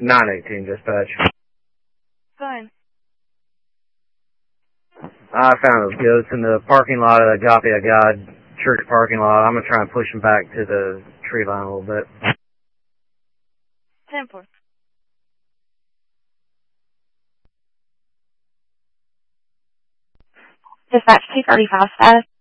918 dispatch. Fine. I found those goats in the parking lot of the Agape God church parking lot. I'm going to try and push them back to the tree line a little bit. 10-4. Dispatch 235 status.